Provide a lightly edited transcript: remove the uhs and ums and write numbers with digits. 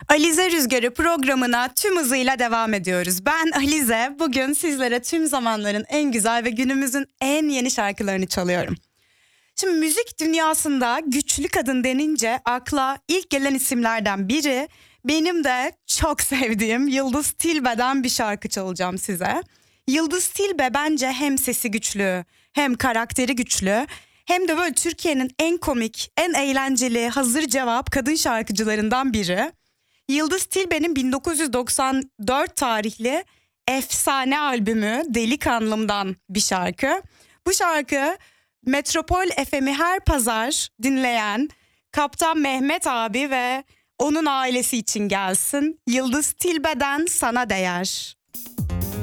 Alize Rüzgarı programına tüm hızıyla devam ediyoruz. Ben Alize, bugün sizlere tüm zamanların en güzel ve günümüzün en yeni şarkılarını çalıyorum. Şimdi müzik dünyasında güçlü kadın denince akla ilk gelen isimlerden biri benim de çok sevdiğim Yıldız Tilbe'den bir şarkı çalacağım size. Yıldız Tilbe bence hem sesi güçlü, hem karakteri güçlü, hem de böyle Türkiye'nin en komik, en eğlenceli hazır cevap kadın şarkıcılarından biri. Yıldız Tilbe'nin 1994 tarihli efsane albümü Delikanlım'dan bir şarkı. Bu şarkı Metropol FM'i her pazar dinleyen Kaptan Mehmet abi ve onun ailesi için gelsin. Yıldız Tilbe'den Sana Değer.